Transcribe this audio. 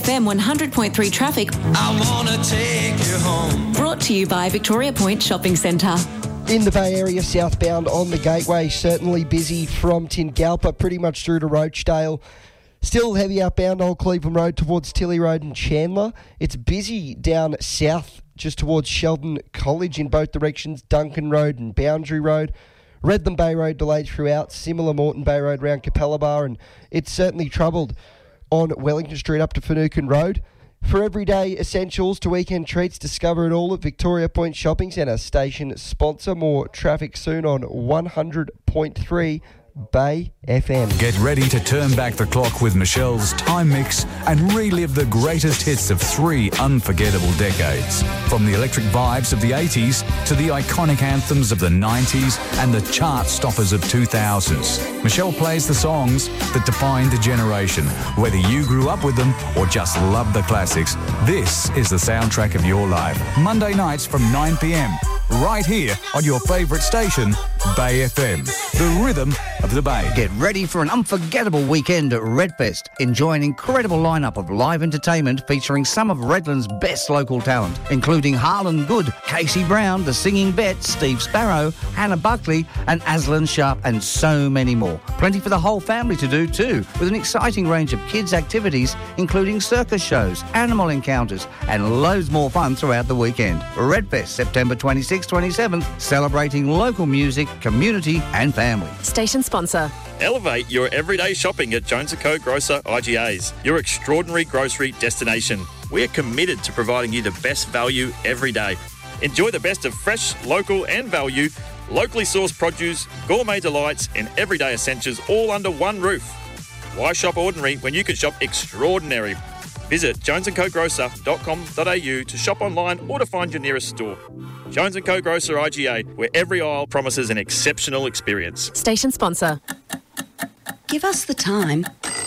FM 100.3 traffic. I wanna take you home. Brought to you by Victoria Point Shopping Centre. In the Bay Area, southbound on the Gateway, certainly busy from Tingalpa pretty much through to Roachdale. Still heavy outbound Old Cleveland Road towards Tilly Road and Chandler. It's busy down south just towards Sheldon College in both directions, Duncan Road and Boundary Road. Redland Bay Road delayed throughout, similar Moreton Bay Road round Capella Bar, and it's certainly troubled on Wellington Street up to Finucane Road. For everyday essentials to weekend treats, discover it all at Victoria Point Shopping Centre. Station sponsor. More traffic soon on 100.3 Bay FM. Get ready to turn back the clock with Michelle's Time Mix and relive the greatest hits of 3 unforgettable decades. From the electric vibes of the 80s to the iconic anthems of the 90s and the chart stoppers of 2000s. Michelle plays the songs that defined a generation. Whether you grew up with them or just love the classics, this is the soundtrack of your life. Monday nights from 9 p.m. right here on your favourite station, Bay FM, the rhythm of the Bay. Get ready for an unforgettable weekend at Redfest. Enjoy an incredible lineup of live entertainment featuring some of Redland's best local talent, including Harlan Good, Casey Brown, The Singing Bet, Steve Sparrow, Hannah Buckley and Aslan Sharp, and so many more. Plenty for the whole family to do too, with an exciting range of kids' activities, including circus shows, animal encounters and loads more fun throughout the weekend. Redfest, September 26th, 27th, celebrating local music, community and family. Station sponsor. Elevate your everyday shopping at Jones & Co Grocer IGAs, your extraordinary grocery destination. We are committed to providing you the best value every day. Enjoy the best of fresh, local and value, locally sourced produce, gourmet delights and everyday essentials all under one roof. Why shop ordinary when you can shop extraordinary? Visit jonesandcogrocer.com.au to shop online or to find your nearest store. Jones & Co Grocer IGA, where every aisle promises an exceptional experience. Station sponsor. Give us the time.